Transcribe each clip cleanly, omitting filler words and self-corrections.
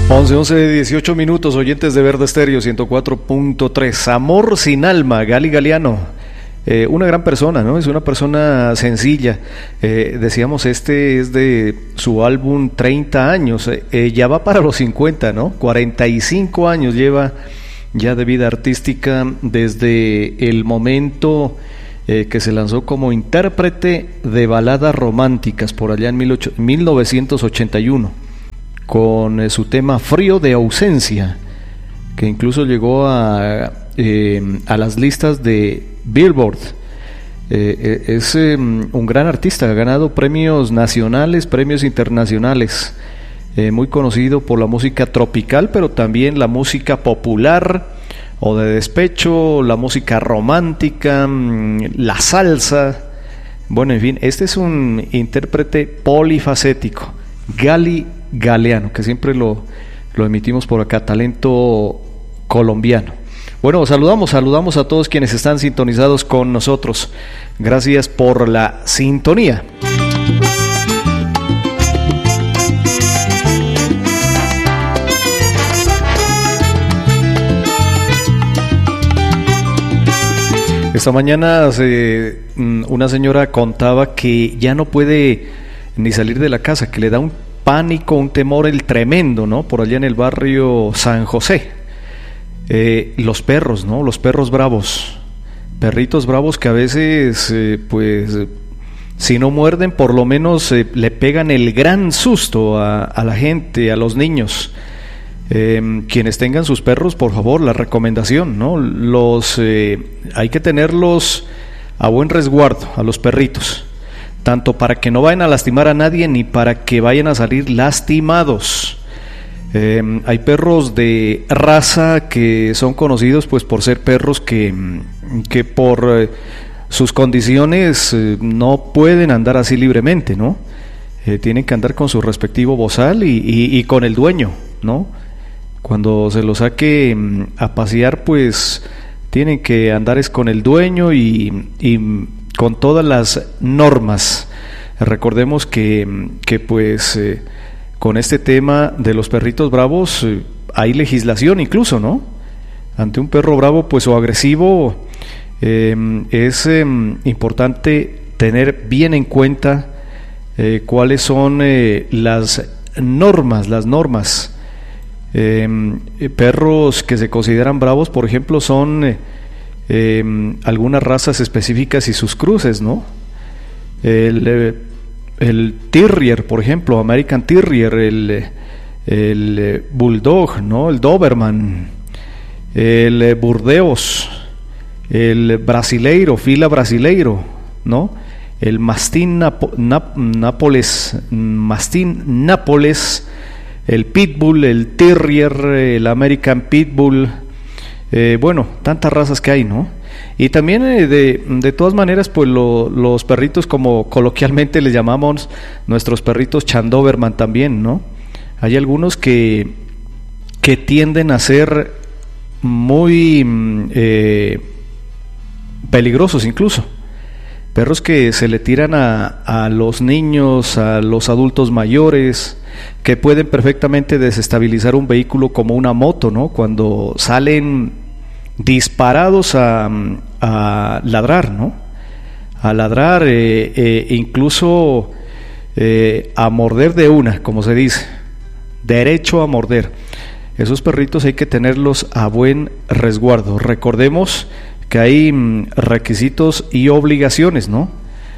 11:18 minutos, oyentes de Verde Estéreo 104.3. Amor sin alma, Gali Galeano. Una gran persona, ¿no? Es una persona sencilla. Decíamos, este es de su álbum 30 años. Ya va para los 50, ¿no? 45 años lleva ya de vida artística desde el momento que se lanzó como intérprete de baladas románticas por allá en 1981. Con su tema Frío de Ausencia, que incluso llegó a las listas de Billboard. Es un gran artista, ha ganado premios nacionales, premios internacionales, muy conocido por la música tropical, pero también la música popular o de despecho, la música romántica, la salsa. Bueno, en fin, este es un intérprete polifacético, Gali Galeano, que siempre lo emitimos por acá, talento colombiano. Bueno, saludamos a todos quienes están sintonizados con nosotros. Gracias por la sintonía. Esta mañana una señora contaba que ya no puede ni salir de la casa, que le da un pánico, un temor el tremendo, ¿no? Por allá en el barrio San José. Los perros, ¿no? Los perros bravos, perritos bravos que a veces, pues, si no muerden, por lo menos le pegan el gran susto a la gente, a los niños. Quienes tengan sus perros, por favor, la recomendación, ¿no? Hay que tenerlos a buen resguardo, a los perritos, tanto para que no vayan a lastimar a nadie ni para que vayan a salir lastimados. Hay perros de raza que son conocidos pues por ser perros que por sus condiciones no pueden andar así libremente, ¿no? Tienen que andar con su respectivo bozal y con el dueño, ¿no? Cuando se los saque a pasear, pues tienen que andar con el dueño y con todas las normas. Recordemos que pues con este tema de los perritos bravos hay legislación incluso, ¿no? Ante un perro bravo pues o agresivo es importante tener bien en cuenta cuáles son las normas. Perros que se consideran bravos, por ejemplo, son algunas razas específicas y sus cruces, ¿no? El Terrier, por ejemplo, American Terrier, el Bulldog, ¿no? El Doberman, el Burdeos, el Brasileiro, Fila Brasileiro, ¿no? El Mastín Nápoles, el Pitbull, el Terrier, el American Pitbull, bueno, tantas razas que hay, ¿no? Y también de todas maneras, pues los perritos, como coloquialmente les llamamos, nuestros perritos Chandoberman también, ¿no? Hay algunos que tienden a ser muy peligrosos incluso. Perros que se le tiran a los niños, a los adultos mayores, que pueden perfectamente desestabilizar un vehículo como una moto, ¿no? Cuando salen disparados a ladrar, ¿no? A ladrar, incluso a morder de una, como se dice, derecho a morder. Esos perritos hay que tenerlos a buen resguardo. Recordemos que hay requisitos y obligaciones, ¿no?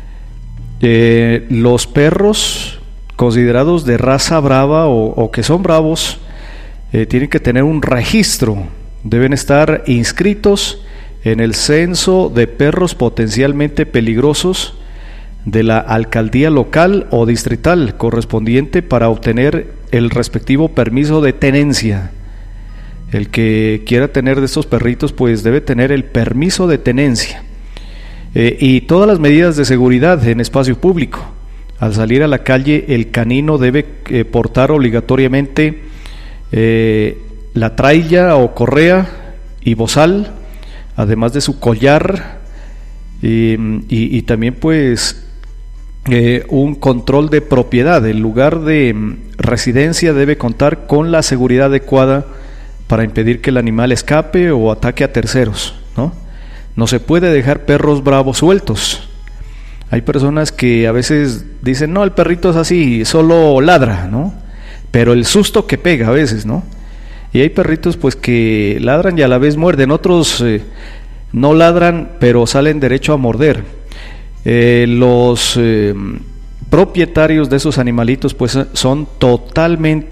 Los perros considerados de raza brava o que son bravos tienen que tener un registro, deben estar inscritos en el censo de perros potencialmente peligrosos de la alcaldía local o distrital correspondiente para obtener el respectivo permiso de tenencia. El que quiera tener de estos perritos pues debe tener el permiso de tenencia y todas las medidas de seguridad en espacio público. Al salir a la calle, el canino debe portar obligatoriamente la tralla o correa y bozal, además de su collar y también pues un control de propiedad. El lugar de residencia debe contar con la seguridad adecuada para impedir que el animal escape o ataque a terceros, ¿no? No se puede dejar perros bravos sueltos. Hay personas que a veces dicen, no, el perrito es así, solo ladra, ¿no? Pero el susto que pega a veces, ¿no? Y hay perritos pues que ladran y a la vez muerden. Otros no ladran, pero salen derecho a morder. Los propietarios de esos animalitos pues son totalmente